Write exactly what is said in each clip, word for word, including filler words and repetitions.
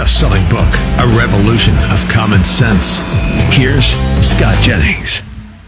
best-selling book, A Revolution of Common Sense. Here's Scott Jennings.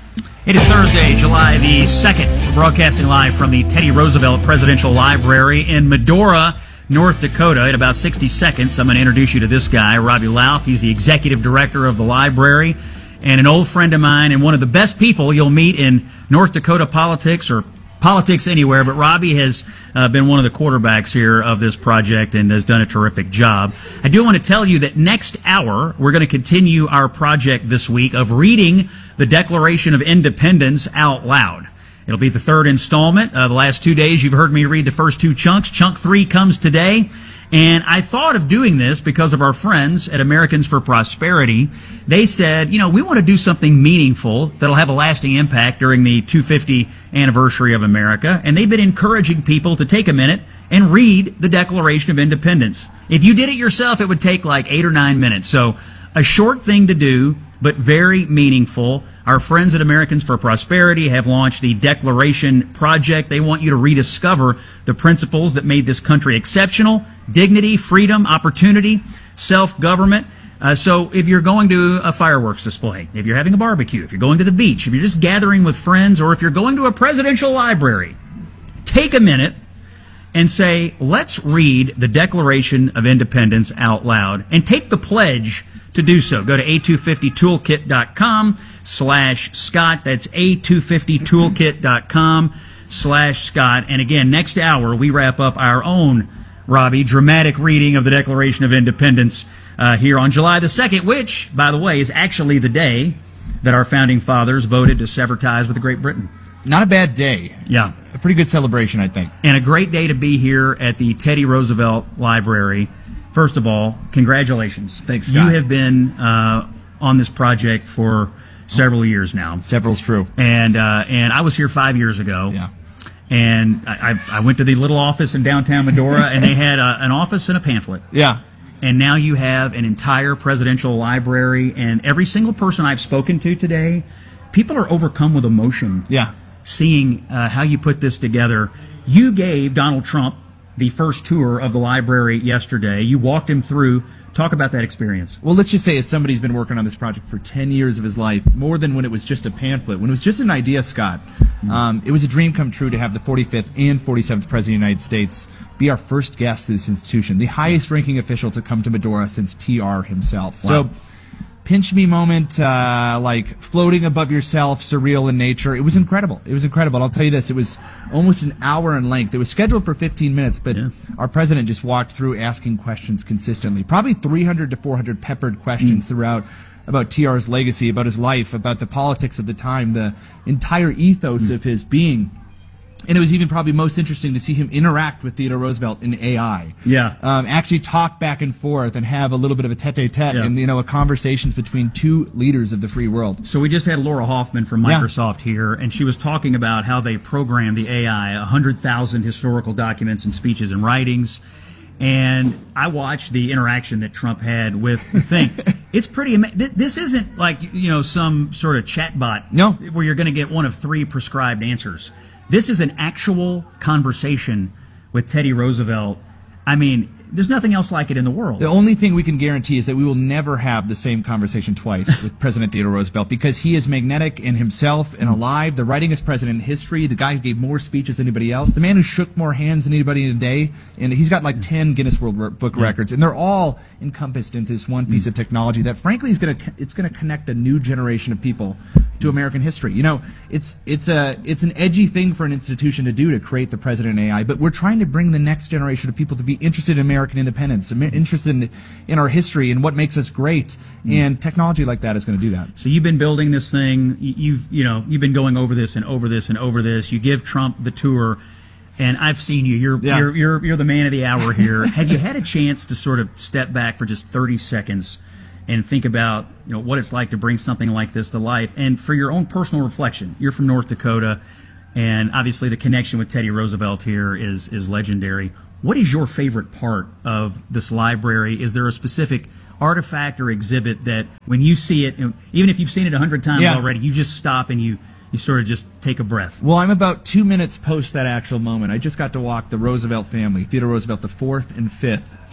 It is Thursday, July the second. We're broadcasting live from the Teddy Roosevelt Presidential Library in Medora, North Dakota. In about sixty seconds, I'm going to introduce you to this guy, Robbie Lauf. He's the executive director of the library and an old friend of mine and one of the best people you'll meet in North Dakota politics or politics anywhere. But Robbie has uh, been one of the quarterbacks here of this project and has done a terrific job. I do want to tell you that next hour, we're going to continue our project this week of reading the Declaration of Independence out loud. It'll be the third installment. Uh, the last two days, you've heard me read the first two chunks. Chunk three comes today. And I thought of doing this because of our friends at Americans for Prosperity. They said, you know, we want to do something meaningful that'll have a lasting impact during the two hundred fiftieth anniversary of America. And they've been encouraging people to take a minute and read the Declaration of Independence. If you did it yourself, it would take like eight or nine minutes. So a short thing to do, but very meaningful. Our friends at Americans for Prosperity have launched the Declaration Project. They want you to rediscover the principles that made this country exceptional: dignity, freedom, opportunity, self-government. Uh, so if you're going to a fireworks display, if you're having a barbecue, if you're going to the beach, if you're just gathering with friends, or if you're going to a presidential library, take a minute and say, let's read the Declaration of Independence out loud, and take the pledge to do so. Go to a two fifty toolkit dot com slash Scott. That's a two fifty toolkit dot com slash Scott. And again, next hour, we wrap up our own, Robbie, dramatic reading of the Declaration of Independence uh, here on July the second, which, by the way, is actually the day that our founding fathers voted to sever ties with Great Britain. Not a bad day. Yeah. A pretty good celebration, I think. And a great day to be here at the Teddy Roosevelt Library. First of all, congratulations. Thanks, Scott. You have been uh, on this project for several years now. Several's true. And uh, and I was here five years ago. Yeah. And I, I went to the little office in downtown Medora, and they had a, an office and a pamphlet. Yeah. And now you have an entire presidential library, and every single person I've spoken to today, people are overcome with emotion. Yeah. Seeing uh, how you put this together. You gave Donald Trump the first tour of the library yesterday. You walked him through. Talk about that experience. Well, let's just say, as somebody who's been working on this project for ten years of his life, more than when it was just a pamphlet, when it was just an idea, Scott, mm-hmm. um, it was a dream come true to have the forty-fifth and forty-seventh President of the United States be our first guest to this institution, the highest-ranking official to come to Medora since T R himself. Wow. So, pinch me moment, uh, like floating above yourself, surreal in nature. It was incredible. It was incredible. I'll tell you this, it was almost an hour in length. It was scheduled for fifteen minutes, but yeah. Our president just walked through asking questions consistently. Probably three hundred to four hundred peppered questions mm. throughout about T R's legacy, about his life, about the politics of the time, the entire ethos mm. of his being. And it was even probably most interesting to see him interact with Theodore Roosevelt in A I. Yeah. Um, actually talk back and forth and have a little bit of a tete-a-tete yeah. and, you know, a conversations between two leaders of the free world. So we just had Laura Hoffman from Microsoft yeah. here, and she was talking about how they programmed the A I, one hundred thousand historical documents and speeches and writings. And I watched the interaction that Trump had with the thing. It's pretty amazing. This isn't like, you know, some sort of chatbot no. where you're going to get one of three prescribed answers. This is an actual conversation with Teddy Roosevelt. I mean, there's nothing else like it in the world. The only thing we can guarantee is that we will never have the same conversation twice with President Theodore Roosevelt, because he is magnetic in himself and alive, the writingest president in history, the guy who gave more speeches than anybody else, the man who shook more hands than anybody in a day, and he's got like ten Guinness World Book yeah. records, and they're all encompassed into this one piece mm. of technology that, frankly, is going to it's going to connect a new generation of people to American history. You know, it's it's a it's an edgy thing for an institution to do, to create the president A I, but we're trying to bring the next generation of people to be interested in American independence, interested in, in our history and what makes us great, mm. and technology like that is going to do that. So you've been building this thing. You've you know you've been going over this and over this and over this. You give Trump the tour, and I've seen you. You're yeah. you're you're you're the man of the hour here. Have you had a chance to sort of step back for just thirty seconds? And think about, you know, what it's like to bring something like this to life, and for your own personal reflection. You're from North Dakota, and obviously the connection with Teddy Roosevelt here is is legendary. What is your favorite part of this library? Is there a specific artifact or exhibit that, when you see it, even if you've seen it a hundred times yeah. already, you just stop and you you sort of just take a breath? Well, I'm about two minutes post that actual moment. I just got to walk the Roosevelt family, Theodore Roosevelt the fourth and fifth,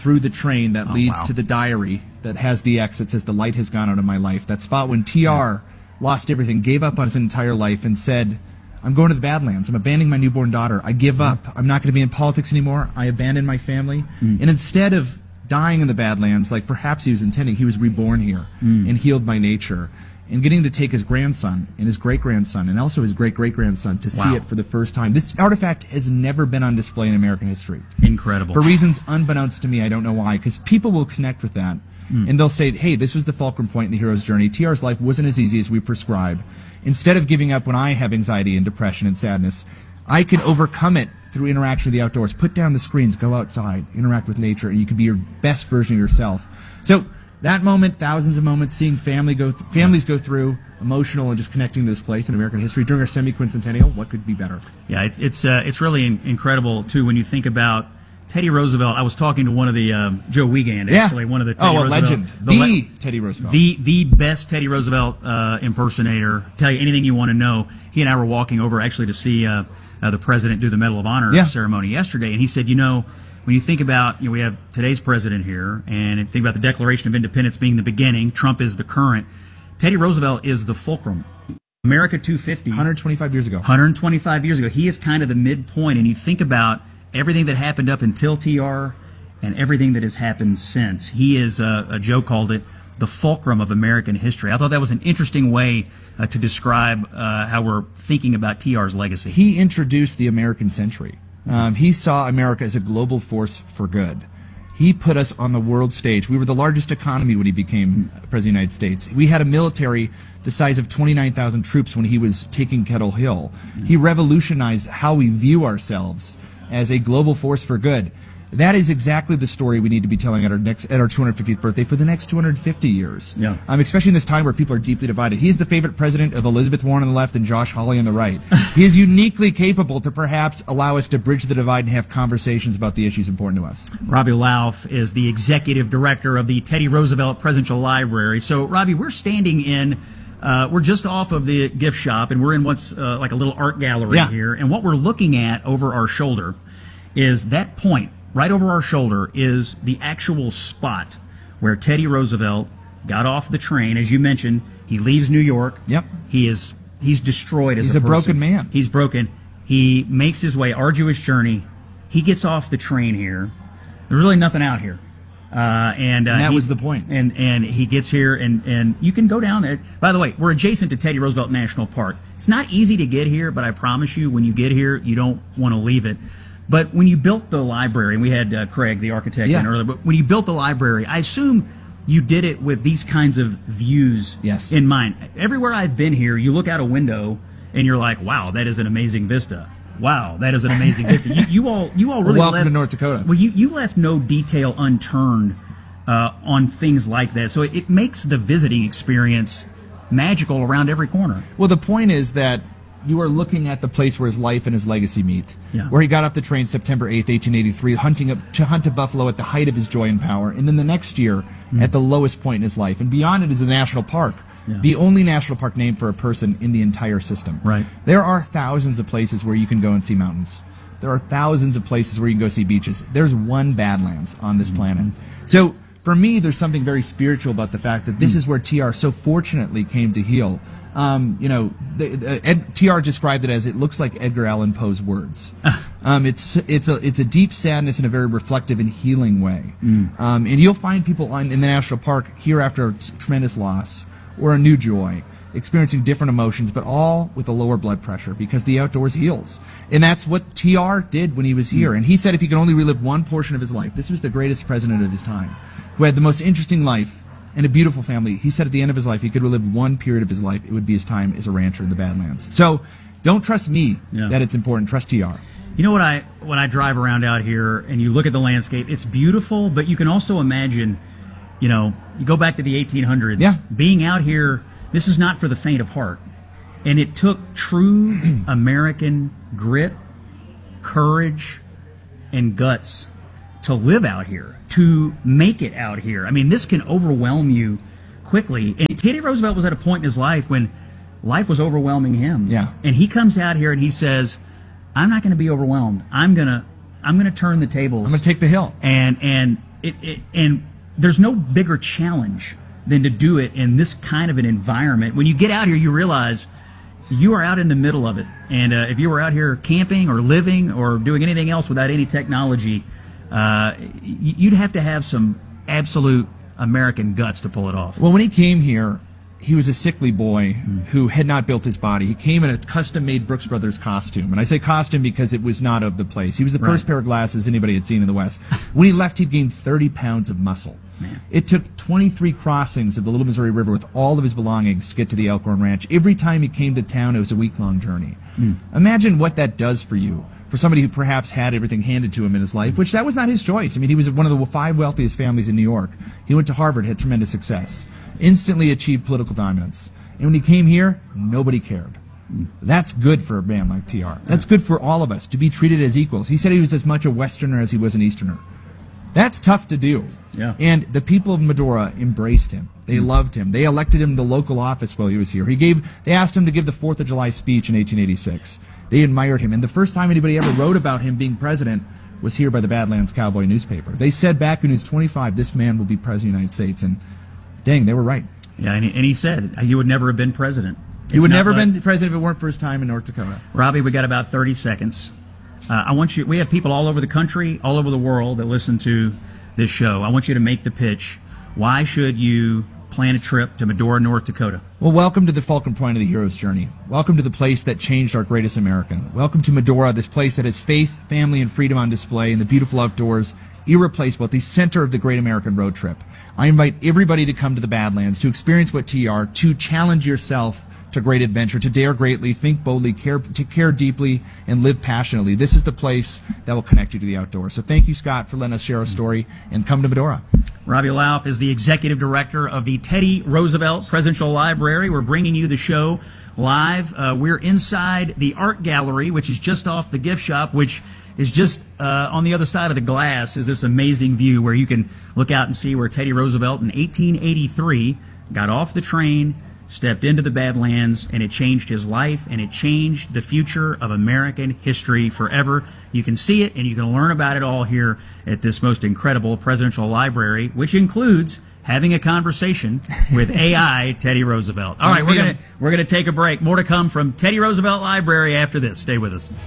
through the train that Oh, leads wow. to the diary that has the X that says the light has gone out of my life. That spot when T R lost everything, gave up on his entire life, and said, I'm going to the Badlands. I'm abandoning my newborn daughter. I give up. I'm not going to be in politics anymore. I abandon my family. Mm. And instead of dying in the Badlands, like perhaps he was intending, he was reborn here Mm. and healed by nature. And getting to take his grandson and his great-grandson and also his great-great-grandson to see Wow. it for the first time. This artifact has never been on display in American history. Incredible. For reasons unbeknownst to me, I don't know why, because people will connect with that. Mm. And they'll say, hey, this was the fulcrum point in the hero's journey. T R's life wasn't as easy as we prescribe. Instead of giving up when I have anxiety and depression and sadness, I can overcome it through interaction with the outdoors. Put down the screens, go outside, interact with nature, and you can be your best version of yourself. So that moment, thousands of moments, seeing family go th- families go through, emotional and just connecting to this place in American history during our semi-quincentennial, what could be better? Yeah, it's it's uh, it's really in- incredible too when you think about Teddy Roosevelt. I was talking to one of the um, Joe Wiegand, Yeah. actually, one of the Teddy Oh, a Roosevelt, legend. the, The, le- Teddy Roosevelt. the the best Teddy Roosevelt uh, impersonator. Tell you anything you want to know. He and I were walking over actually to see uh, uh, the president do the Medal of Honor Yeah. ceremony yesterday, and he said, you know, when you think about, you know, we have today's president here, and think about the Declaration of Independence being the beginning, Trump is the current. Teddy Roosevelt is the fulcrum. America two fifty. one hundred twenty-five years ago. one hundred twenty-five years ago. He is kind of the midpoint, and you think about everything that happened up until T R and everything that has happened since. He is, uh, uh, Joe called it, the fulcrum of American history. I thought that was an interesting way uh, to describe uh, how we're thinking about T R's legacy. He introduced the American century. Um, he saw America as a global force for good. He put us on the world stage. We were the largest economy when he became President of the United States. We had a military the size of twenty-nine thousand troops when he was taking Kettle Hill. He revolutionized how we view ourselves as a global force for good. That is exactly the story we need to be telling at our next at our two hundred fiftieth birthday for the next two hundred fifty years. Yeah. Um, especially in this time where people are deeply divided. He is the favorite president of Elizabeth Warren on the left and Josh Hawley on the right. He is uniquely capable to perhaps allow us to bridge the divide and have conversations about the issues important to us. Robbie Lauf is the executive director of the Teddy Roosevelt Presidential Library. So, Robbie, we're standing in, uh, we're just off of the gift shop, and we're in what's uh, like a little art gallery Yeah. here. And what we're looking at over our shoulder is that point. Right over our shoulder is the actual spot where Teddy Roosevelt got off the train. As you mentioned, he leaves New York. Yep. He is he's destroyed as He's a a person. broken man. He's broken. He makes his way, arduous journey. He gets off the train here. There's really nothing out here. Uh, and, uh, And that he- was the point. And and he gets here, and, and you can go down there. By the way, we're adjacent to Teddy Roosevelt National Park. It's not easy to get here, but I promise you, when you get here, you don't want to leave it. But when you built the library, and we had uh, Craig, the architect, Yeah. in earlier, but when you built the library, I assume you did it with these kinds of views Yes. in mind. Everywhere I've been here, you look out a window, and you're like, wow, that is an amazing vista. Wow, that is an amazing vista. You, you all, you all really Welcome left, to North Dakota. Well, you, you left no detail unturned uh, on things like that. So it, it makes the visiting experience magical around every corner. Well, the point is that you are looking at the place where his life and his legacy meet, Yeah. where he got off the train September eighth, eighteen eighty-three, hunting up to hunt a buffalo at the height of his joy and power, and then the next year at the lowest point in his life. And beyond it is a national park, Yeah. the only national park named for a person in the entire system. Right. There are thousands of places where you can go and see mountains. There are thousands of places where you can go see beaches. There's one Badlands on this planet. So for me, there's something very spiritual about the fact that this is where T R so fortunately came to heal. Um, you know, the, the, Ed, T R described it as it looks like Edgar Allan Poe's words. um, it's it's a it's a deep sadness in a very reflective and healing way. Um, and you'll find people on, in the national park here after a t- tremendous loss or a new joy, experiencing different emotions, but all with a lower blood pressure because the outdoors heals. And that's what T R did when he was here. And he said if he could only relive one portion of his life, this was the greatest president of his time, who had the most interesting life and a beautiful family. He said at the end of his life, he could relive one period of his life, it would be his time as a rancher in the Badlands. So don't trust me Yeah. that it's important. Trust T R. You know what I when I drive around out here and you look at the landscape, it's beautiful, but you can also imagine, you know, you go back to the eighteen hundreds, Yeah. being out here, this is not for the faint of heart. And it took true American grit, courage, and guts to live out here, to make it out here. I mean, this can overwhelm you quickly. And Teddy Roosevelt was at a point in his life when life was overwhelming him. Yeah. And he comes out here and he says, I'm not going to be overwhelmed. I'm going to I'm going to turn the tables. I'm going to take the hill. And and it, it, and there's no bigger challenge than to do it in this kind of an environment. When you get out here, you realize you are out in the middle of it. And uh, if you were out here camping or living or doing anything else without any technology, uh, you'd have to have some absolute American guts to pull it off. Well, when he came here, he was a sickly boy who had not built his body. He came in a custom-made Brooks Brothers costume. And I say costume because it was not of the place. He was the Right. first pair of glasses anybody had seen in the West. When he left, he'd gained thirty pounds of muscle. Man. It took twenty-three crossings of the Little Missouri River with all of his belongings to get to the Elkhorn Ranch. Every time he came to town, it was a week-long journey. Mm. Imagine what that does for you, for somebody who perhaps had everything handed to him in his life, which that was not his choice. I mean, he was one of the five wealthiest families in New York. He went to Harvard, had tremendous success, instantly achieved political dominance. And when he came here, nobody cared. That's good for a man like T R. That's good for all of us, to be treated as equals. He said he was as much a Westerner as he was an Easterner. That's tough to do. Yeah. And the people of Medora embraced him. They loved him. They elected him to local office while he was here. He gave. They asked him to give the Fourth of July speech in eighteen eighty-six. They admired him. And the first time anybody ever wrote about him being president was here by the Badlands Cowboy newspaper. They said back when he was twenty-five, this man will be president of the United States. And dang, they were right. Yeah, and he, and he said he would never have been president. He would Not never have like- been president if it weren't for his time in North Dakota. Robbie, we got about thirty seconds. Uh, I want you. We have people all over the country, all over the world that listen to this show. I want you to make the pitch. Why should you plan a trip to Medora, North Dakota? Well, welcome to the Fulcrum Point of the hero's journey. Welcome to the place that changed our greatest American. Welcome to Medora, this place that has faith, family, and freedom on display in the beautiful outdoors, irreplaceable, at the center of the great American road trip. I invite everybody to come to the Badlands, to experience what T R, to challenge yourself to great adventure, to dare greatly, think boldly, care, to care deeply, and live passionately. This is the place that will connect you to the outdoors. So thank you, Scott, for letting us share our story, and come to Medora. Robbie Lauf is the executive director of the Teddy Roosevelt Presidential Library. We're bringing you the show live. Uh, we're inside the art gallery, which is just off the gift shop, which is just uh, on the other side of the glass is this amazing view where you can look out and see where Teddy Roosevelt in eighteen eighty-three got off the train, stepped into the Badlands, and it changed his life, and it changed the future of American history forever. You can see it, and you can learn about it all here at this most incredible presidential library, which includes having a conversation with A I Teddy Roosevelt. All right, we're gonna we're gonna take a break. More to come from Teddy Roosevelt Library after this. Stay with us.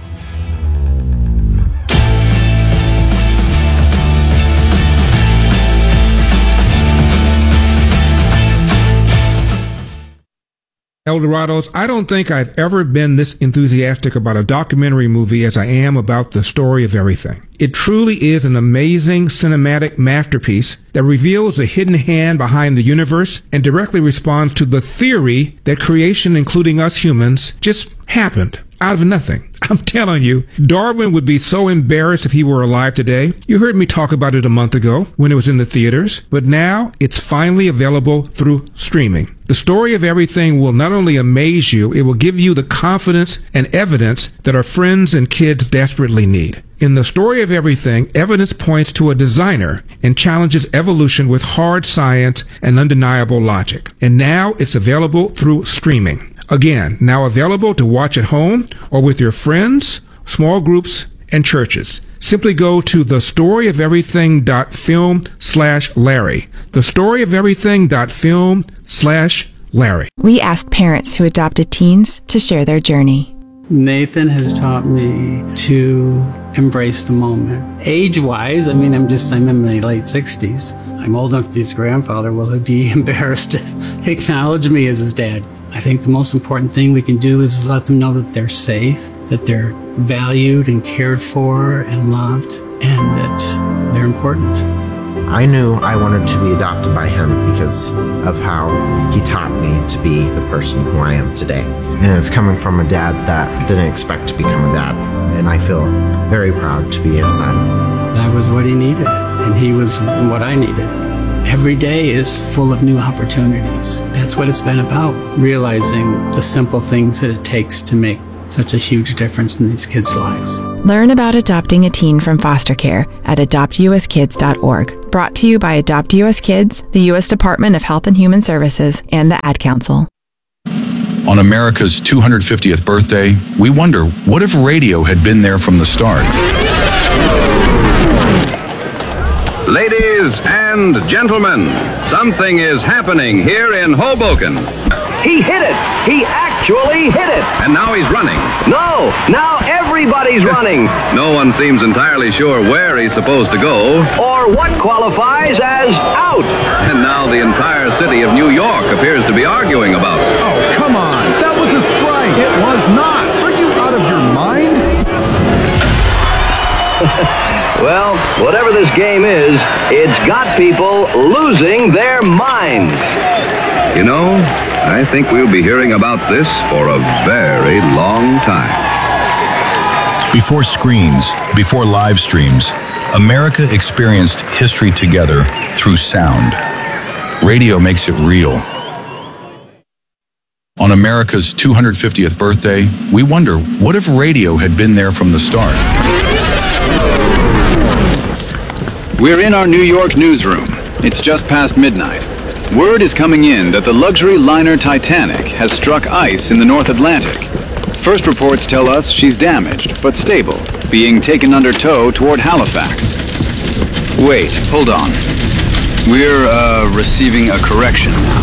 Eldorados, I don't think I've ever been this enthusiastic about a documentary movie as I am about The Story of Everything. It truly is an amazing cinematic masterpiece that reveals the hidden hand behind the universe and directly responds to the theory that creation, including us humans, just happened out of nothing. I'm telling you, Darwin would be so embarrassed if he were alive today. You heard me talk about it a month ago when it was in the theaters, but now it's finally available through streaming. The Story of Everything will not only amaze you, it will give you the confidence and evidence that our friends and kids desperately need. In The Story of Everything, evidence points to a designer and challenges evolution with hard science and undeniable logic. And now it's available through streaming. Again, now available to watch at home or with your friends, small groups, and churches. Simply go to thestoryoferything.film slash Larry. Thestoryoferything.film slash Larry. We asked parents who adopted teens to share their journey. Nathan has taught me to embrace the moment. Age-wise, I mean, I'm just, I'm in my late sixties. I'm old enough to be his grandfather. Will he be embarrassed to acknowledge me as his dad? I think the most important thing we can do is let them know that they're safe, that they're valued and cared for and loved, and that they're important. I knew I wanted to be adopted by him because of how he taught me to be the person who I am today. And it's coming from a dad that didn't expect to become a dad. And I feel very proud to be his son. I was what he needed, and he was what I needed. Every day is full of new opportunities. That's what it's been about, realizing the simple things that it takes to make such a huge difference in these kids' lives. Learn about adopting a teen from foster care at adopt u s kids dot org. Brought to you by Adopt U S Kids, the U S Department of Health and Human Services, and the Ad Council. On America's two hundred fiftieth birthday, we wonder, what if radio had been there from the start? Ladies and gentlemen, something is happening here in Hoboken. He hit it! He actually hit it! And now he's running. No! Now everybody's running! No one seems entirely sure where he's supposed to go. Or what qualifies as out! And now the entire city of New York appears to be arguing about it. Oh, come on! That was a strike! It was not! Are you out of your mind? Well, whatever this game is, it's got people losing their minds. You know, I think we'll be hearing about this for a very long time. Before screens, before live streams, America experienced history together through sound. Radio makes it real. On America's two hundred fiftieth birthday, we wonder, what if radio had been there from the start? We're in our New York newsroom. It's just past midnight. Word is coming in that the luxury liner Titanic has struck ice in the North Atlantic. First reports tell us she's damaged, but stable, being taken under tow toward Halifax. Wait, hold on. We're, uh, receiving a correction now.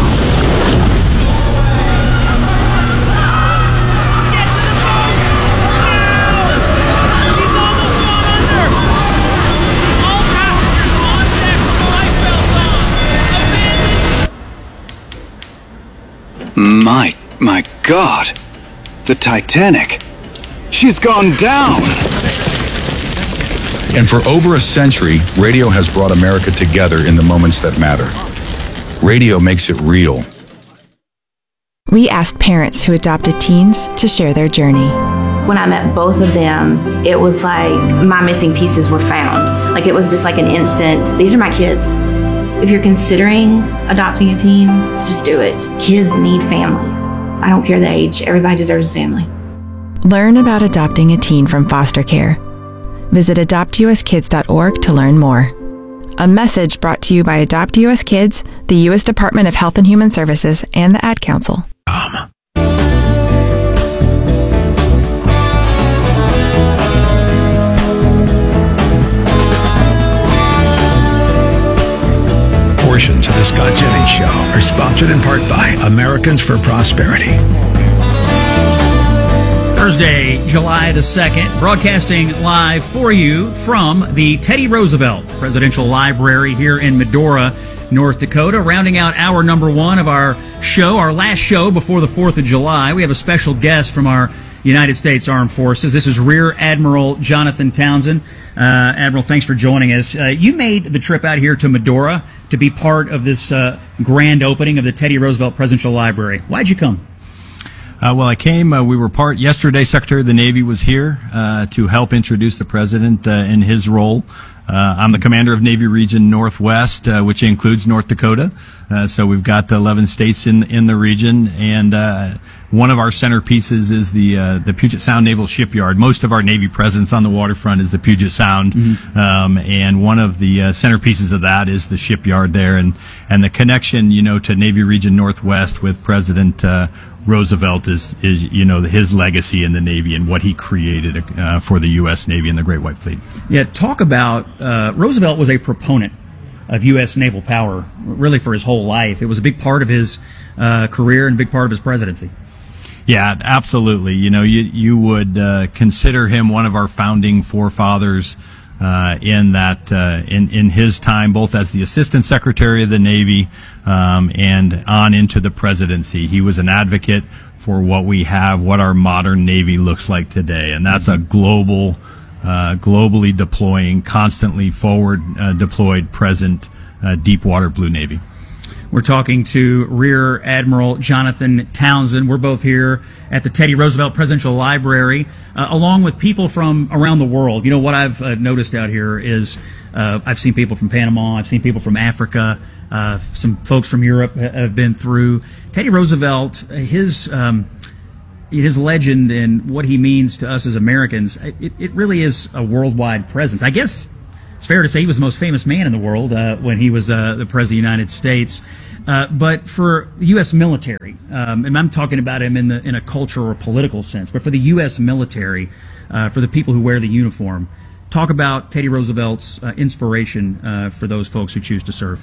My, my God, the Titanic, she's gone down. And for over a century, radio has brought America together in the moments that matter. Radio makes it real. We asked parents who adopted teens to share their journey. When I met both of them, it was like my missing pieces were found. Like it was just like an instant, these are my kids. If you're considering adopting a teen, just do it. Kids need families. I don't care the age. Everybody deserves a family. Learn about adopting a teen from foster care. Visit adopt u s kids dot org to learn more. A message brought to you by Adopt U S Kids, the U S Department of Health and Human Services, and the Ad Council. Um. Portions of the Scott Jennings Show are sponsored in part by Americans for Prosperity. Thursday, July the second, broadcasting live for you from the Teddy Roosevelt Presidential Library here in Medora, North Dakota. Rounding out hour number one of our show, our last show before the fourth of July, we have a special guest from our United States Armed Forces. This is Rear Admiral Jonathan Townsend. Uh, Admiral, thanks for joining us. Uh, you made the trip out here to Medora to be part of this uh, grand opening of the Teddy Roosevelt Presidential Library. Why'd you come? Uh, well, I came, uh, we were part, yesterday Secretary of the Navy was here uh, to help introduce the President uh, in his role. Uh, I'm the commander of Navy Region Northwest, uh, which includes North Dakota. Uh, so we've got eleven states in in the region, and uh, one of our centerpieces is the uh, the Puget Sound Naval Shipyard. Most of our Navy presence on the waterfront is the Puget Sound, mm-hmm. um, and one of the uh, centerpieces of that is the shipyard there, and and the connection, you know, to Navy Region Northwest with President uh, Roosevelt is, is, you know, his legacy in the Navy and what he created uh, for the U S Navy and the Great White Fleet. Yeah, talk about, uh, Roosevelt was a proponent of U S naval power, really for his whole life. It was a big part of his uh, career and a big part of his presidency. Yeah, absolutely. You know, you, you would uh, consider him one of our founding forefathers. Uh, in that, uh, in, in his time, both as the Assistant Secretary of the Navy, um, and on into the presidency. He was an advocate for what we have, what our modern Navy looks like today. And that's a global, uh, globally deploying, constantly forward, uh, deployed, present, uh, deep water blue Navy. We're talking to Rear Admiral Jonathan Townsend. We're both here at the Teddy Roosevelt Presidential Library, uh, along with people from around the world. You know, what I've uh, noticed out here is uh, I've seen people from Panama, I've seen people from Africa, uh, some folks from Europe have been through. Teddy Roosevelt, his um, his legend and what he means to us as Americans, it, it really is a worldwide presence. I guess it's fair to say he was the most famous man in the world uh, when he was uh, the President of the United States. Uh, but for the U S military, um, and I'm talking about him in the in a cultural or political sense, but for the U S military, uh, for the people who wear the uniform, talk about Teddy Roosevelt's uh, inspiration uh, for those folks who choose to serve.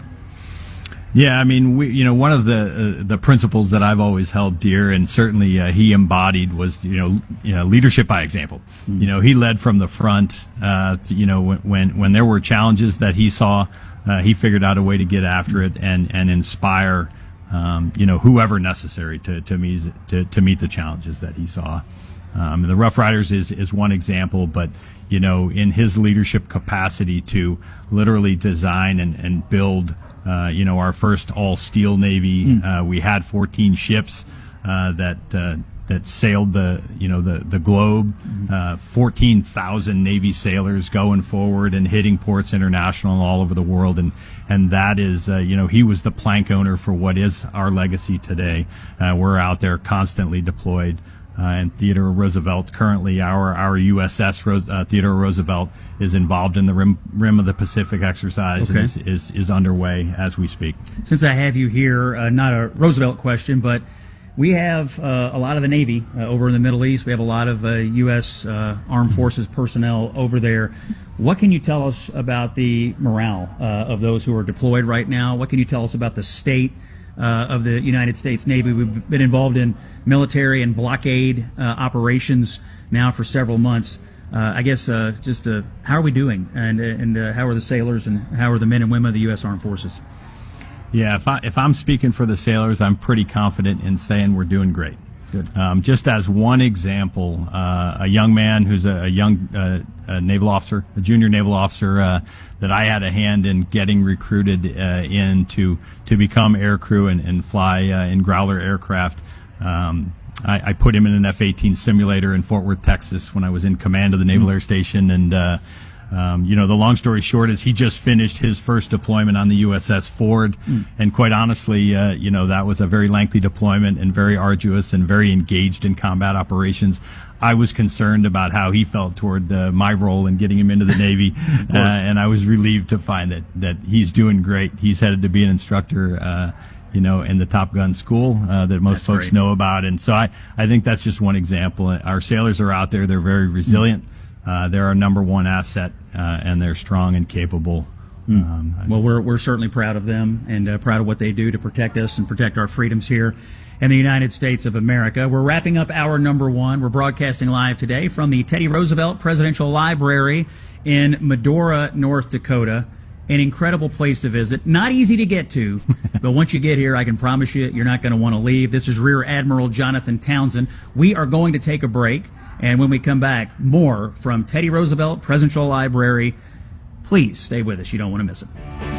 Yeah, I mean, we, you know, one of the uh, the principles that I've always held dear, and certainly uh, he embodied, was you know, you know, leadership by example. Mm-hmm. You know, he led from the front. Uh, to, you know, when, when when there were challenges that he saw, uh, he figured out a way to get after it and and inspire, um, you know, whoever necessary to to meet to, to meet the challenges that he saw. Um, the Rough Riders is is one example, but you know, in his leadership capacity to literally design and and build. Uh, you know, our first all-steel Navy. Mm. Uh, we had fourteen ships uh, that uh, that sailed the you know the the globe. Mm. Uh, fourteen thousand Navy sailors going forward and hitting ports international all over the world, and and that is uh, you know he was the plank owner for what is our legacy today. Uh, we're out there constantly deployed. Uh, and Theodore Roosevelt, currently our our U S S Rose, uh, Theodore Roosevelt is involved in the Rim, Rim of the Pacific exercise okay. and is, is is underway as we speak. Since I have you here, uh, not a Roosevelt question, but we have uh, a lot of the Navy uh, over in the Middle East. We have a lot of uh, U S Uh, Armed Forces personnel over there. What can you tell us about the morale uh, of those who are deployed right now? What can you tell us about the state Uh, of the United States Navy? We've been involved in military and blockade uh, operations now for several months. Uh, I guess uh, just uh, how are we doing, and and uh, how are the sailors, and how are the men and women of the U S Armed Forces? Yeah, if I if I'm speaking for the sailors, I'm pretty confident in saying we're doing great. Good. Um, just as one example, uh, a young man who's a, a young uh, a naval officer, a junior naval officer, uh, that I had a hand in getting recruited uh, in to, to become aircrew and, and fly uh, in Growler aircraft. Um, I, I put him in an F eighteen simulator in Fort Worth, Texas, when I was in command of the Naval mm-hmm. Air Station, and uh, Um, you know, the long story short is he just finished his first deployment on the U S S Ford, mm. and quite honestly, uh, you know, that was a very lengthy deployment and very arduous and very engaged in combat operations. I was concerned about how he felt toward uh, my role in getting him into the Navy, uh, and I was relieved to find that, that he's doing great. He's headed to be an instructor, uh, you know, in the Top Gun school uh, that most that's folks great. know about. And so I, I think that's just one example. Our sailors are out there. They're very resilient. Mm. Uh, they're our number one asset, uh, and they're strong and capable. Mm. Um, well, we're we're certainly proud of them, and uh, proud of what they do to protect us and protect our freedoms here in the United States of America. We're wrapping up hour number one. We're broadcasting live today from the Teddy Roosevelt Presidential Library in Medora, North Dakota. An incredible place to visit. Not easy to get to, but once you get here, I can promise you, you're not going to want to leave. This is Rear Admiral Jonathan Townsend. We are going to take a break. And when we come back, more from Teddy Roosevelt Presidential Library. Please stay with us. You don't want to miss it.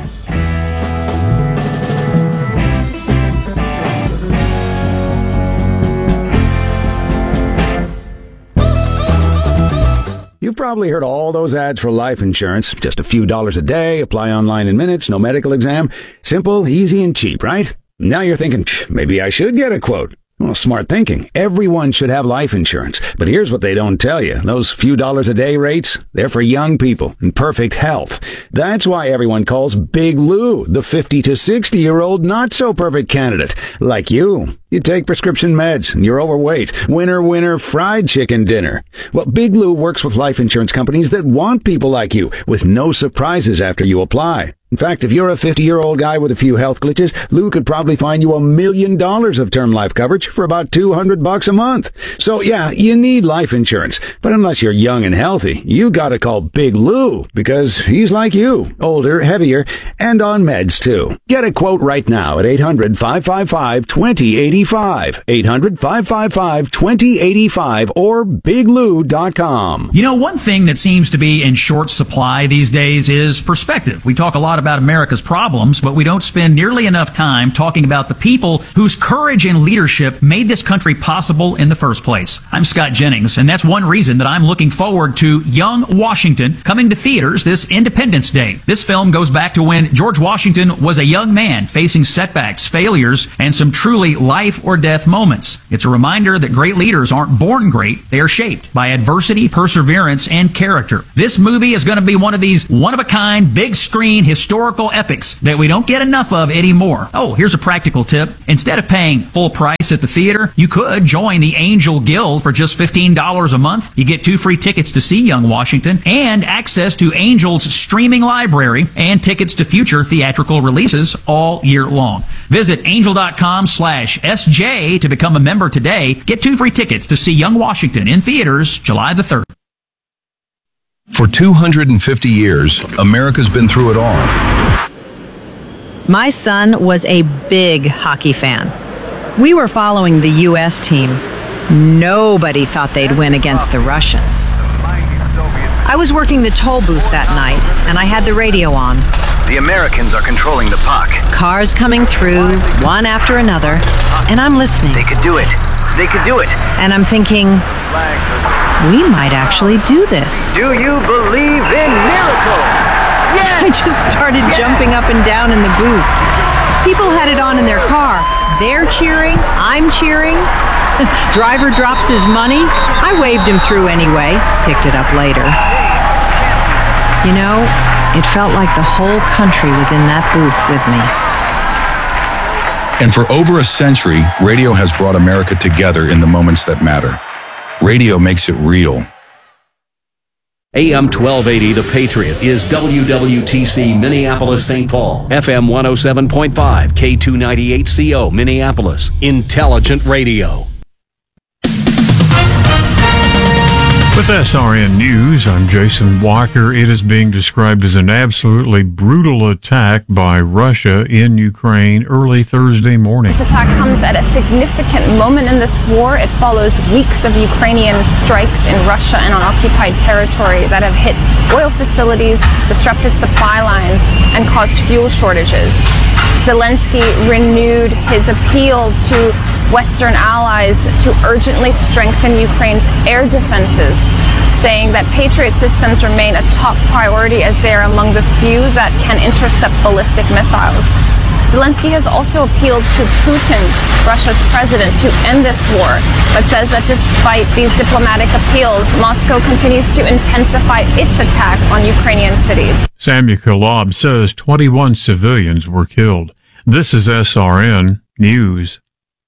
You've probably heard all those ads for life insurance. Just a few dollars a day, apply online in minutes, no medical exam. Simple, easy, and cheap, right? Now you're thinking, maybe I should get a quote. Well, smart thinking. Everyone should have life insurance. But here's what they don't tell you. Those few dollars a day rates, they're for young people in perfect health. That's why everyone calls Big Lou the fifty to sixty year old not so perfect candidate. Like you. You take prescription meds and you're overweight. Winner, winner, fried chicken dinner. Well, Big Lou works with life insurance companies that want people like you with no surprises after you apply. In fact, if you're a fifty-year-old guy with a few health glitches, Lou could probably find you a million dollars of term life coverage for about two hundred bucks a month. So yeah, you need life insurance. But unless you're young and healthy, you gotta call Big Lou, because he's like you, older, heavier, and on meds too. Get a quote right now at eight hundred, five five five, two zero eight five, eight hundred, five five five, two zero eight five, or big lou dot com. You know, one thing that seems to be in short supply these days is perspective. We talk a lot about America's problems, but we don't spend nearly enough time talking about the people whose courage and leadership made this country possible in the first place. I'm Scott Jennings, and that's one reason that I'm looking forward to Young Washington coming to theaters this Independence Day. This film goes back to when George Washington was a young man facing setbacks, failures, and some truly life or death moments. It's a reminder that great leaders aren't born great, they are shaped by adversity, perseverance, and character. This movie is going to be one of these one-of-a-kind, big-screen, historic historical epics that we don't get enough of anymore. Oh, here's a practical tip. Instead of paying full price at the theater, you could join the Angel Guild for just fifteen dollars a month. You get two free tickets to see Young Washington and access to Angel's streaming library and tickets to future theatrical releases all year long. Visit angel.com slash SJ to become a member today. Get two free tickets to see Young Washington in theaters July the third. For two hundred fifty years, America's been through it all. My son was a big hockey fan. We were following the U S team. Nobody thought they'd win against the Russians. I was working the toll booth that night, and I had the radio on. The Americans are controlling the puck. Cars coming through, one after another, and I'm listening. They could do it. They could do it. And I'm thinking, we might actually do this. Do you believe in miracles? Yes! I just started yes! jumping up and down in the booth. People had it on in their car. They're cheering. I'm cheering. Driver drops his money. I waved him through anyway. Picked it up later. You know, it felt like the whole country was in that booth with me. And for over a century, radio has brought America together in the moments that matter. Radio makes it real. A M twelve eighty, The Patriot, is W W T C Minneapolis, Saint Paul. F M one oh seven point five, K two ninety-eight C O, Minneapolis. Intelligent radio. With S R N News, I'm Jason Walker. It is being described as an absolutely brutal attack by Russia in Ukraine early Thursday morning. This attack comes at a significant moment in this war. It follows weeks of Ukrainian strikes in Russia and on occupied territory that have hit oil facilities, disrupted supply lines, and caused fuel shortages. Zelensky renewed his appeal to Western allies to urgently strengthen Ukraine's air defenses, saying that Patriot systems remain a top priority as they are among the few that can intercept ballistic missiles. Zelensky has also appealed to Putin, Russia's president, to end this war, but says that despite these diplomatic appeals, Moscow continues to intensify its attack on Ukrainian cities. Samuel Kolob says twenty-one civilians were killed. This is S R N News.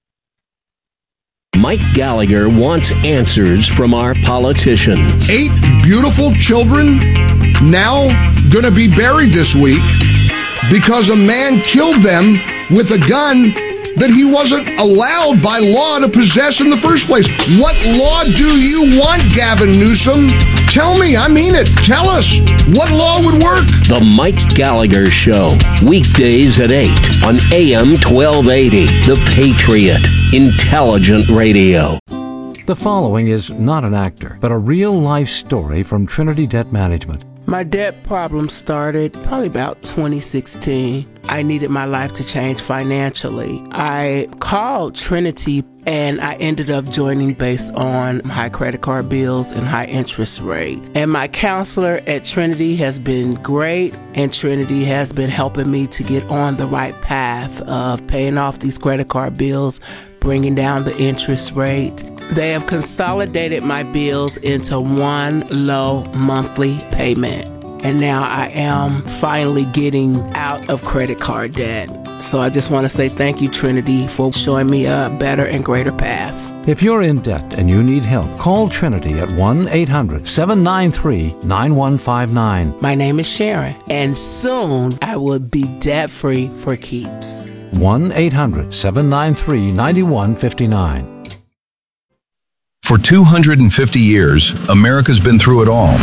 Mike Gallagher wants answers from our politicians. Eight beautiful children now going to be buried this week because a man killed them with a gun that he wasn't allowed by law to possess in the first place. What law do you want, Gavin Newsom? Tell me, I mean it. Tell us, what law would work? The Mike Gallagher Show, weekdays at eight on A M twelve eighty, The Patriot, Intelligent Radio. The following is not an actor, but a real-life story from Trinity Debt Management. My debt problem started probably about twenty sixteen. I needed my life to change financially. I called Trinity and I ended up joining based on high credit card bills and high interest rate. And my counselor at Trinity has been great, and Trinity has been helping me to get on the right path of paying off these credit card bills, bringing down the interest rate. They have consolidated my bills into one low monthly payment. And now I am finally getting out of credit card debt. So I just want to say thank you, Trinity, for showing me a better and greater path. If you're in debt and you need help, call Trinity at one eight hundred seven nine three nine one five nine. My name is Sharon, and soon I will be debt-free for keeps. one eight hundred seven nine three nine one five nine. For two hundred fifty years, America's been through it all.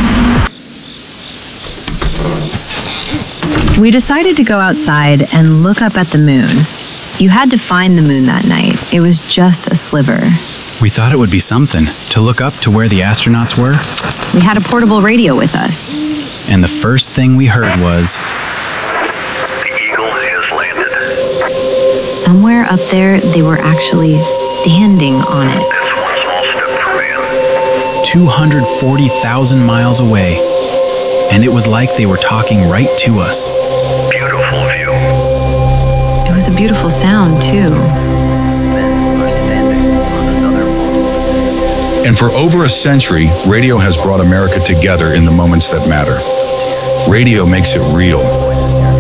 We decided to go outside and look up at the moon. You had to find the moon that night. It was just a sliver. We thought it would be something to look up to where the astronauts were. We had a portable radio with us. And the first thing we heard was... The Eagle has landed. Somewhere up there, they were actually standing on it. That's one small step for man. two hundred forty thousand miles away. And it was like they were talking right to us. Beautiful view. It was a beautiful sound, too. And for over a century, radio has brought America together in the moments that matter. Radio makes it real.